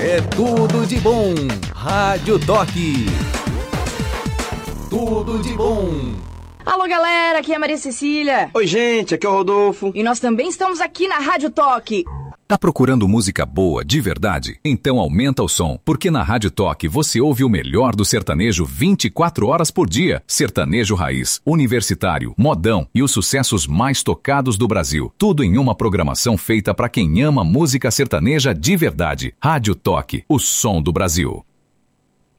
É tudo de bom. Rádio Toque. Tudo de bom. Alô, galera, aqui é a Maria Cecília. Oi, gente, aqui é o Rodolfo. E nós também estamos aqui na Rádio Toque. Tá procurando música boa, de verdade? Então aumenta o som, porque na Rádio Toque você ouve o melhor do sertanejo 24 horas por dia. Sertanejo raiz, universitário, modão e os sucessos mais tocados do Brasil. Tudo em uma programação feita para quem ama música sertaneja de verdade. Rádio Toque, o som do Brasil.